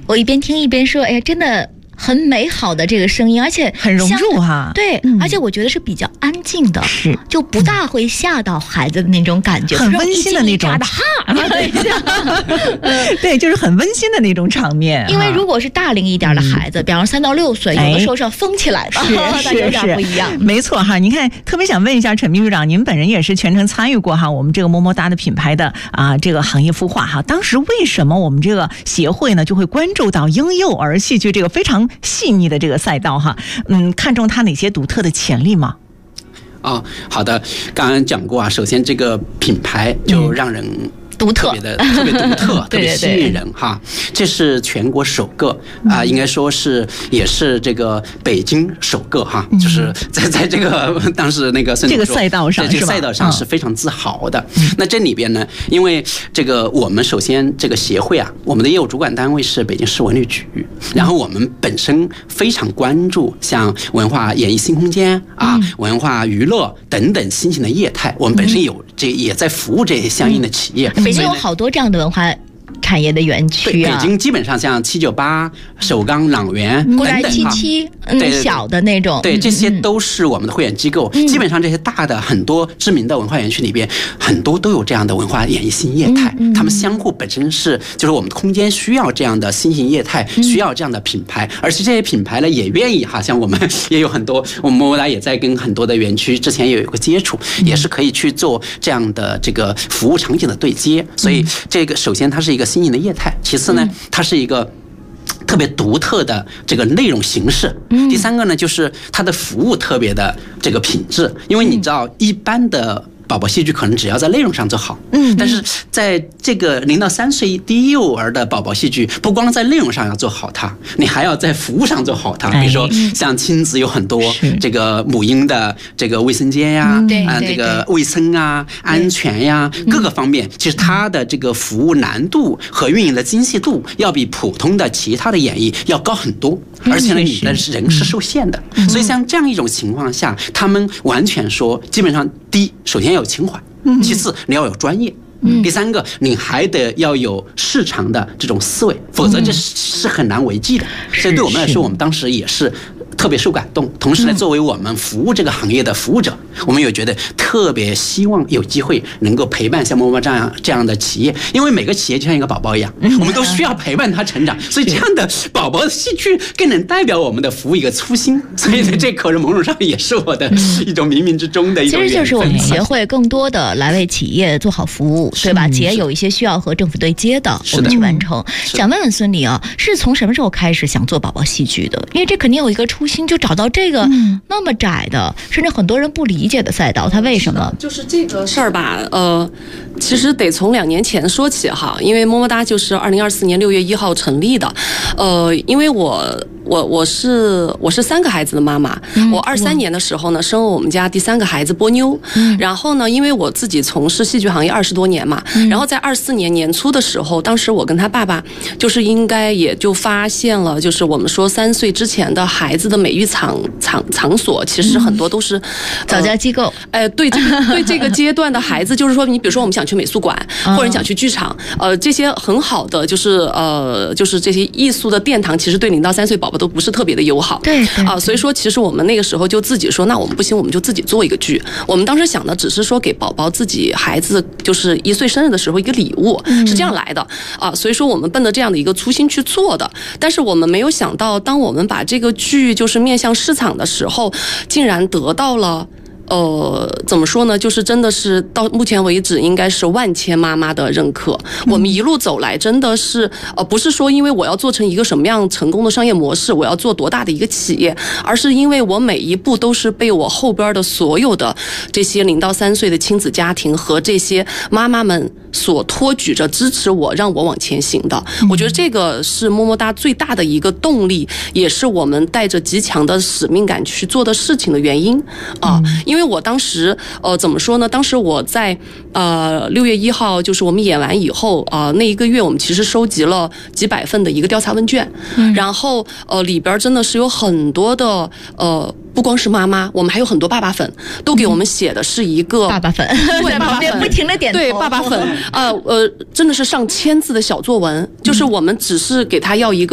我一边听一边说，哎呀，真的很美好的这个声音，而且很融入哈。 对，而且我觉得是比较安静的， 是就不大会吓到孩子的那种感觉， 很温馨的那种。对，就是很温馨的那种场面。 因为如果是大龄一点的孩子，比方说3到6岁，有的时候是要疯起来的， 是有点不一样。 没错哈，您看，特别想问一下陈秘书长，您本人也是全程参与过哈我们这个么么哒的品牌的这个行业孵化哈。当时为什么我们这个协会呢就会关注到婴幼儿戏剧这个非常细腻的这个赛道哈？看中它哪些独特的潜力吗？ 好的，刚刚讲过首先这个品牌就让人独特， 特别独特，特别吸引人哈。这是全国首个应该说是也是这个北京首个哈，就是在这个当时那个这个赛道上， 这个赛道上是非常自豪的。那这里边呢，因为这个我们首先这个协会我们的业务主管单位是北京市文旅局，然后我们本身非常关注像文化演艺新空间文化娱乐等等新型的业态，我们本身也在服务这些相应的企业。 北京有好多这样的文化产业的园区北京基本上像798、首钢、朗园过来77小的那种， 对，这些都是我们的会员机构。基本上这些大的很多知名的文化园区里边，很多都有这样的文化演艺新业态，他们相互本身就是我们的空间需要这样的新型业态，需要这样的品牌，而且这些品牌呢也愿意像我们也有很多，我们么么哒也在跟很多的园区之前也有一个接触，也是可以去做这样的这个服务场景的对接。所以这个首先它是一个新型的业态，其次呢它是一个特别独特的这个内容形式，第三个呢就是它的服务特别的这个品质，因为你知道一般的宝宝戏剧可能只要在内容上做好，但是在这个0到3岁低幼儿的宝宝戏剧，不光在内容上要做好它，你还要在服务上做好它。比如说像亲子有很多这个母婴的这个卫生间呀，这个卫生安全呀，各个方面，其实它的这个服务难度和运营的精细度要比普通的其他的演艺要高很多，而且呢，你的人是受限的，所以像这样一种情况下，他们完全说，基本上第一，首先要有情怀，其次你要有专业，第三个你还得要有市场的这种思维，否则这是很难为继的。所以对我们来说，我们当时也是特别受感动，同时呢，作为我们服务这个行业的服务者，我们也觉得特别希望有机会能够陪伴像么么这样的企业，因为每个企业就像一个宝宝一样，我们都需要陪伴他成长，所以这样的宝宝戏剧更能代表我们的服务一个初心，所以呢，这可能某种上也是我的一种冥冥之中的一种缘分。 其实就是我们协会更多的来为企业做好服务，对吧？企业有一些需要和政府对接的，我们去完成。想问问孙俪是从什么时候开始想做宝宝戏剧的？因为这肯定有一个初心，就找到这个那么窄的，甚至很多人不理解的赛道，它为什么？ 就是这个事儿吧，其实得从2年前说起哈，因为么么哒就是2024年6月1号成立的，因为我是3个孩子的妈妈，我23年的时候呢生了我们家第3个孩子波妞，然后呢，因为我自己从事戏剧行业20多年嘛，然后在24年年初的时候，当时我跟他爸爸就是应该也就发现了，就是我们说3岁之前的孩子的美育场所，其实很多都是早教机构， 对这个阶段的孩子，就是说你比如说我们想去美术馆，或者你想去剧场，这些很好的就是这些艺术的殿堂，其实对0到3岁宝宝都不是特别的友好， 对所以说其实我们那个时候就自己说，那我们不行，我们就自己做一个剧。我们当时想的只是说给宝宝自己孩子就是1岁生日的时候一个礼物，是这样来的所以说我们奔着这样的一个初心去做的。但是我们没有想到，当我们把这个剧就是面向市场的时候，竟然得到了怎么说呢？就是真的是到目前为止，应该是万千妈妈的认可。我们一路走来，真的是不是说因为我要做成一个什么样成功的商业模式，我要做多大的一个企业，而是因为我每一步都是被我后边的所有的这些0到3岁的亲子家庭和这些妈妈们所托举着支持我，让我往前行的。我觉得这个是么么哒最大的一个动力，也是我们带着极强的使命感去做的事情的原因因为我当时怎么说呢？当时我在6月1号，就是我们演完以后那一个月，我们其实收集了几百份的一个调查问卷，然后里边真的是有很多的不光是妈妈，我们还有很多爸爸粉，都给我们写的是一个爸爸粉， 对爸爸粉不停的点头， 对爸爸粉真的是上千字的小作文，就是我们只是给他要一个